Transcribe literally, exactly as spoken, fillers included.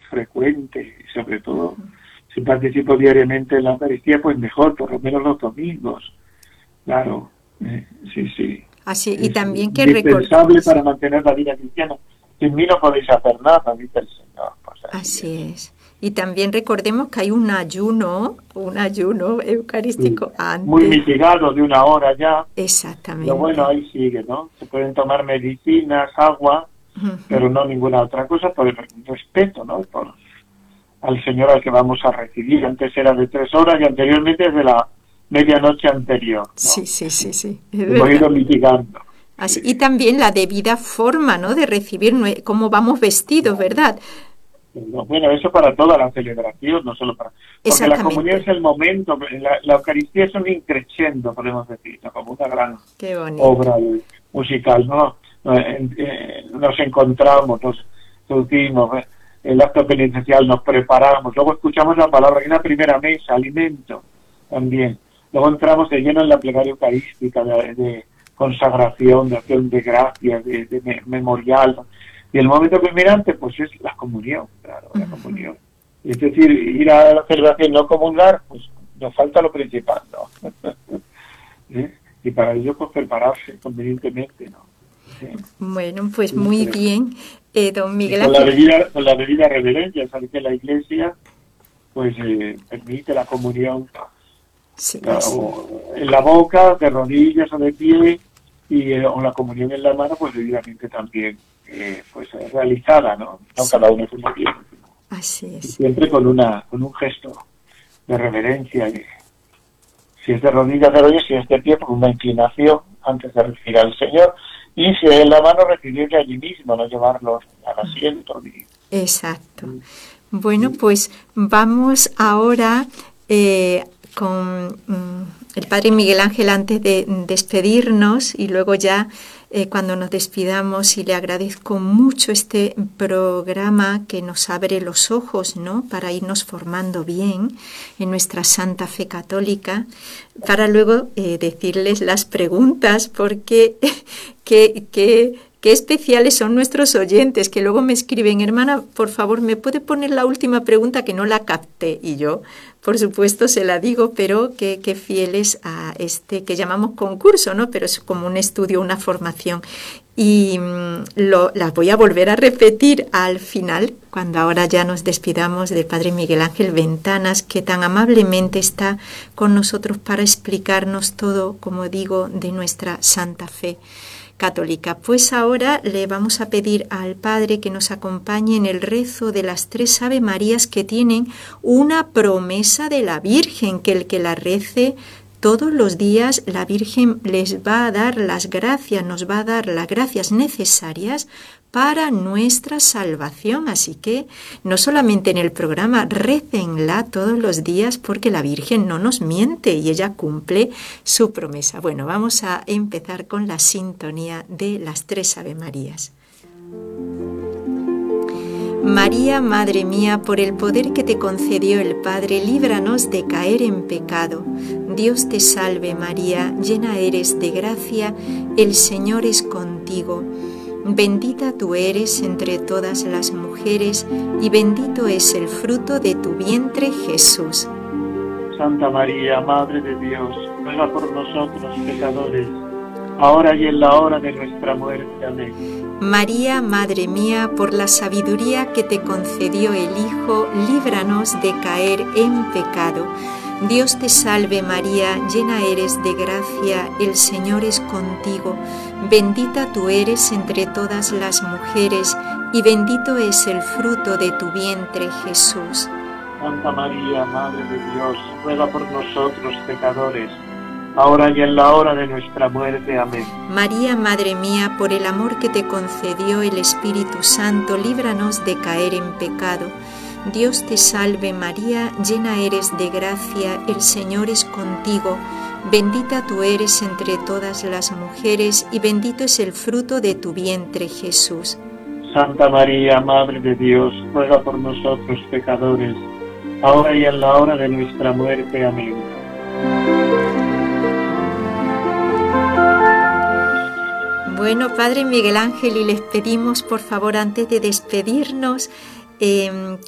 frecuente, y sobre todo, si participo diariamente en la Eucaristía, pues mejor, por lo menos los domingos. Claro, eh, sí, sí. Así, es y también que indispensable recordemos. para mantener la vida cristiana. Sin mí no podéis hacer nada, dice el Señor. Pues así, Así es. es. Y también recordemos que hay un ayuno, un ayuno Sí. eucarístico Muy antes. mitigado de una hora ya. Pero bueno, Exactamente. ahí sigue, ¿no? Se pueden tomar medicinas, agua, Ujú. pero no ninguna otra cosa por el respeto, ¿no? Por, al Señor al que vamos a recibir. Antes era de tres horas y anteriormente es de la medianoche anterior, Sí, ¿no? sí, sí, sí, es Hemos verdad. ido mitigando. Así, y Sí. también la debida forma, ¿no? De recibir nue- cómo vamos vestidos, ¿verdad? Bueno, eso para toda la celebración, no solo para... Porque la comunión Exactamente. es el momento, la, la Eucaristía es un increscendo, podemos decir, ¿no? Como una gran Qué bonito. obra musical, ¿no? Eh, eh, Nos encontramos, nos introducimos, eh, el acto penitencial, nos preparamos, luego escuchamos la palabra, hay una primera mesa, alimento también. Luego entramos de lleno en la plegaria eucarística, de, de consagración, de acción de gracias, de, de me- memorial, ¿no? Y el momento culminante, pues es la comunión, claro, la comunión. Es decir, ir a la celebración y no comulgar, pues nos falta lo principal, ¿no? ¿Eh? Y para ello, pues prepararse convenientemente, ¿no? ¿Sí? Bueno, pues Sí, muy pero- bien, eh, don y Miguel con la Ángel. debida, con la debida reverencia, sabe que la Iglesia, pues eh, permite la comunión, Sí, la- así es. o en la boca, de rodillas o de pie, y eh, o la comunión en la mano, pues debidamente también, eh, pues eh, realizada, ¿no? No Sí, cada uno es un tiempo, así y es. siempre con una, con un gesto de reverencia, y si es de rodillas, de rodillas, si es de pie, con una inclinación antes de recibir al Señor, y si es en la mano, recibirle allí mismo, no llevarlo al asiento. Ni, Exacto. ni- Bueno, ni- pues vamos ahora eh, con mm, el Padre Miguel Ángel antes de despedirnos y luego ya eh, cuando nos despidamos y le agradezco mucho este programa que nos abre los ojos, ¿no? Para irnos formando bien en nuestra santa fe católica, para luego eh, decirles las preguntas porque que, que Qué especiales son nuestros oyentes, que luego me escriben, hermana, por favor, ¿me puede poner la última pregunta que no la capté? Y yo, por supuesto, se la digo, pero que, que fieles a este que llamamos concurso, ¿no? Pero es como un estudio, una formación. Y mmm, lo, las voy a volver a repetir al final, cuando ahora ya nos despidamos del Padre Miguel Ángel Ventanas, que tan amablemente está con nosotros para explicarnos todo, como digo, de nuestra santa fe católica. Pues ahora le vamos a pedir al Padre que nos acompañe en el rezo de las tres Ave Marías que tienen una promesa de la Virgen, que el que la rece todos los días la Virgen les va a dar las gracias, nos va a dar las gracias necesarias para nuestra salvación. Así que no solamente en el programa, récenla todos los días porque la Virgen no nos miente y ella cumple su promesa. Bueno, vamos a empezar con la sintonía de las tres Ave Marías. María, Madre mía, por el poder que te concedió el Padre, líbranos de caer en pecado. Dios te salve María, llena eres de gracia, el Señor es contigo. Bendita tú eres entre todas las mujeres, y bendito es el fruto de tu vientre, Jesús. Santa María, Madre de Dios, ruega por nosotros pecadores, ahora y en la hora de nuestra muerte. Amén. María, Madre mía, por la sabiduría que te concedió el Hijo, líbranos de caer en pecado. Dios te salve María, llena eres de gracia, el Señor es contigo. Bendita tú eres entre todas las mujeres, y bendito es el fruto de tu vientre, Jesús. Santa María, Madre de Dios, ruega por nosotros pecadores, ahora y en la hora de nuestra muerte. Amén. María, Madre mía, por el amor que te concedió el Espíritu Santo, líbranos de caer en pecado. Dios te salve María, llena eres de gracia, el Señor es contigo. Bendita tú eres entre todas las mujeres, y bendito es el fruto de tu vientre, Jesús. Santa María, Madre de Dios, ruega por nosotros pecadores, ahora y en la hora de nuestra muerte. Amén. Bueno, Padre Miguel Ángel, y les pedimos, por favor, antes de despedirnos, eh,